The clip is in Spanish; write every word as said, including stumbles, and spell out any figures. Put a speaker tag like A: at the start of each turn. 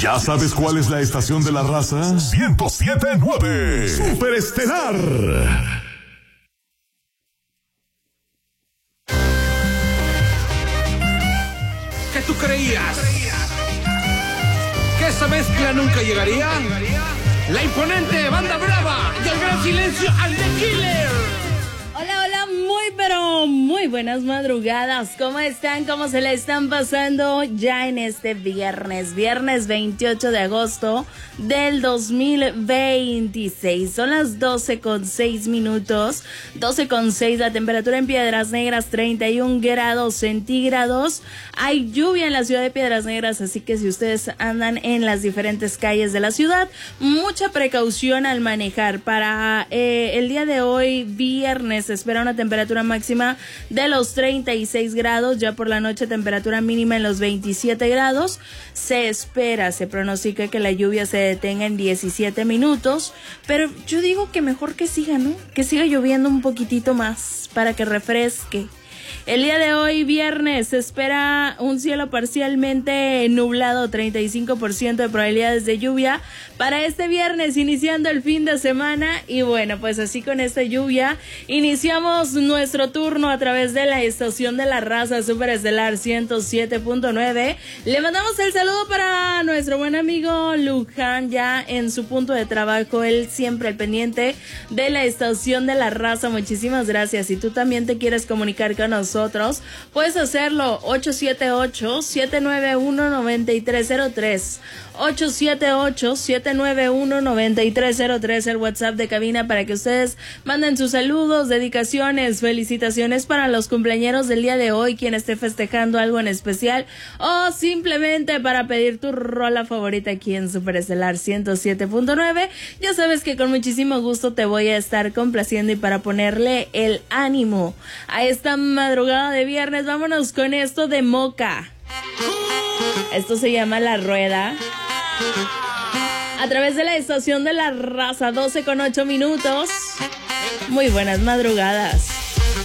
A: ¿Ya sabes cuál es la estación de la raza? ciento siete punto nueve. Superestelar.
B: ¿Qué tú creías? ¿Que esa mezcla nunca llegaría? La imponente Banda Brava y el gran silencio al The Killer.
C: Hola, hola, muy pero muy buenas madrugadas. ¿Cómo están? ¿Cómo se la están pasando ya en este viernes? Viernes veintiocho de agosto del dos mil veintiséis. Son las doce con seis minutos. doce con seis la temperatura en Piedras Negras, treinta y un grados centígrados. Hay lluvia en la ciudad de Piedras Negras, así que si ustedes andan en las diferentes calles de la ciudad, mucha precaución al manejar. Para eh, el día de hoy, viernes, se espera una temperatura máxima de los treinta y seis grados, ya por la noche temperatura mínima en los veintisiete grados. Se espera, se pronostica que la lluvia se detenga en diecisiete minutos, pero yo digo que mejor que siga, ¿no? Que siga lloviendo un poquitito más para que refresque. El día de hoy, viernes, se espera un cielo parcialmente nublado, treinta y cinco por ciento de probabilidades de lluvia para este viernes, iniciando el fin de semana. Y bueno, pues así con esta lluvia, iniciamos nuestro turno a través de la estación de la raza Superestelar ciento siete punto nueve. Le mandamos el saludo para nuestro buen amigo Luján, ya en su punto de trabajo, él siempre al pendiente de la estación de la raza. Muchísimas gracias. Si tú también te quieres comunicar con nosotros, Nosotros, puedes hacerlo ocho siete ocho, siete nueve uno, nueve tres cero tres ocho siete ocho, siete nueve uno, nueve tres cero tres, el WhatsApp de cabina para que ustedes manden sus saludos, dedicaciones, felicitaciones para los cumpleañeros del día de hoy, quien esté festejando algo en especial, o simplemente para pedir tu rola favorita aquí en Superestelar ciento siete punto nueve. Ya sabes que con muchísimo gusto te voy a estar complaciendo y para ponerle el ánimo a esta madrugada de viernes, vámonos con esto de Moca. Esto se llama La Rueda. A través de la estación de la raza, doce con ocho minutos. Muy buenas madrugadas.